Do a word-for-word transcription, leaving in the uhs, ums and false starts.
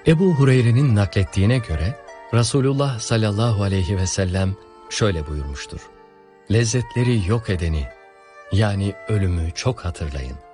Ebu Hureyre'nin naklettiğine göre Resulullah sallallahu aleyhi ve sellem şöyle buyurmuştur: Lezzetleri yok edeni, yani ölümü çok hatırlayın.